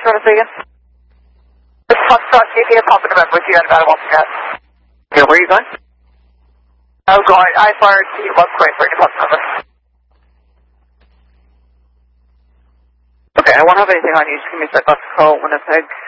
you want to say again? This is Foxtrot GPS, Alpha November with you at Nevada Wildcat. Yeah, where are you going? I'm going, I fired the left point for your number. Okay, I won't have anything on you. Just give me a sec. I'll call Winnipeg.